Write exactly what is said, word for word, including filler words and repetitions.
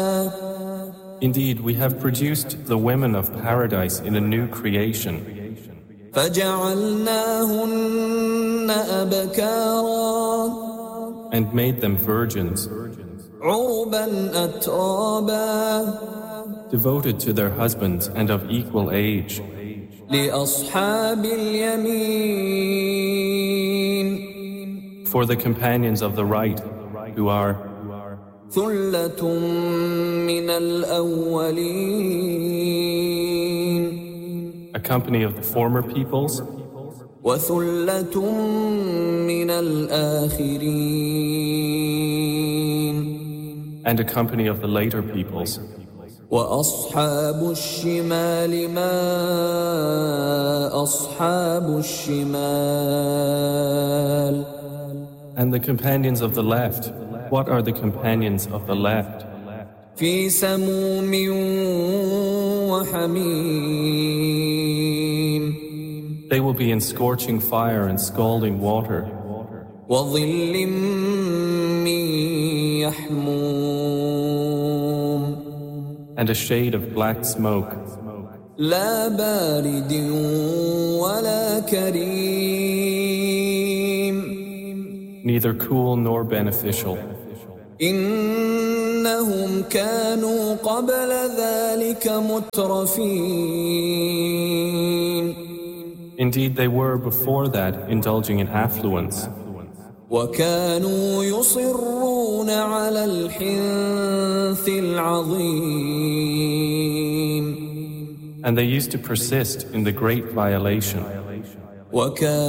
Indeed, we have produced the women of paradise in a new creation. فَجَعَلْنَاهُنَّ أَبْكَارًا And made them virgins, عُرُبًا أَتْرَابًا devoted to their husbands and of equal age. لِأَصْحَابِ الْيَمِينِ For the companions of the right, who are ثُلَّةٌ مِّنَ الْأَوَّلِينَ a company of the former peoples, وَثُلَّةٌ مِّنَ الْآخِرِينَ and a company of the later peoples. وَأَصْحَابُ الشِّمَالِ مَا أَصْحَابُ الشِّمَالِ And the companions of the left, what are the companions of the left? فِي سَمُومٍ وَحَمِيمٍ They will be in scorching fire and scalding water, وَظِلٍّ مِّن يَحْمُومٍ and a shade of black smoke, لَا بَارِدٍ وَلَا كَرِيمٍ neither cool nor beneficial. إِنَّهُمْ كَانُوا قَبْلَ ذَلِكَ مُتْرَفِينَ Indeed, they were before that indulging in affluence, وَكَانُوا يُصِرُّونَ عَلَى الْحِنثِ الْعَظِيمِ and they used to persist in the great violation. وَكَانُوا